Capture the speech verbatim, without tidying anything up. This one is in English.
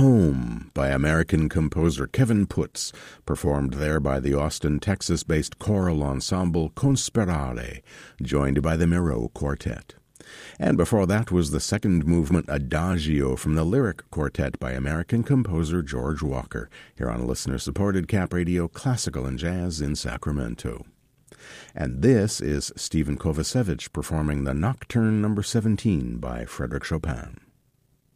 Home by American composer Kevin Putz, performed there by the Austin, Texas-based choral ensemble Conspirare, joined by the Miro Quartet. And before that was the second movement Adagio from the Lyric Quartet by American composer George Walker, here on listener-supported Cap Radio Classical and Jazz in Sacramento. And this is Stephen Kovacevic performing the Nocturne number seventeen by Frédéric Chopin.